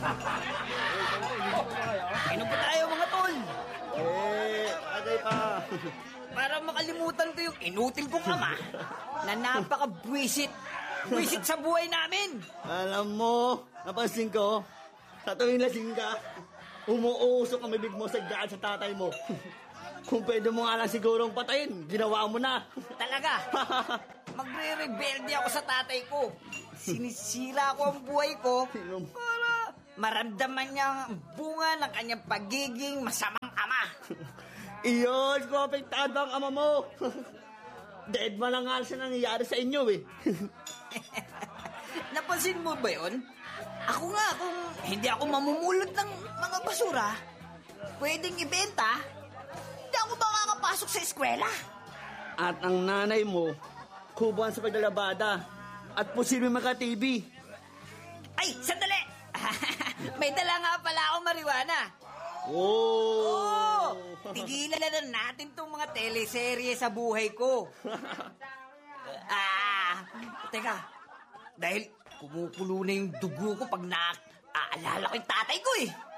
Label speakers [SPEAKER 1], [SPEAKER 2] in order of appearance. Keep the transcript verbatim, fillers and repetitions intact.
[SPEAKER 1] Inom pa tayo mga tol.
[SPEAKER 2] Eh, agay pa.
[SPEAKER 1] Para makalimutan ko yung inutil kong ama na napaka-buwisit. Buwisit sa buhay namin.
[SPEAKER 2] Alam mo, napansin ko, sa tuwing lasing ka, umuusok ang bibig mo sa gaan sa tatay mo. Kung pwede mo nga lang sigurong patayin, ginawa mo na.
[SPEAKER 1] Talaga? Magre-rebelde ako sa tatay ko. Sinisira ko ang buhay ko para maramdaman niya ang bunga ng kanyang pagiging masamang ama.
[SPEAKER 2] Iyon, kung apektado ang ama mo. Dead man lang nga siya nangyayari sa inyo eh.
[SPEAKER 1] Napansin mo ba yun? Ako nga, kung hindi ako mamumulot ng mga basura, pwedeng ibenta, hindi ako makakapasok sa eskwela.
[SPEAKER 2] At ang nanay mo, kubuhan sa paglalabada at posibleng maka-T V.
[SPEAKER 1] Ay, sandali! May dala nga pala akong marijuana.
[SPEAKER 2] Oh!
[SPEAKER 1] Oh! Tigilan na natin tong mga teleserye sa buhay ko. Ah, teka. Dahil kumukulo na yung dugo ko pag naaalala ko yung tatay ko eh.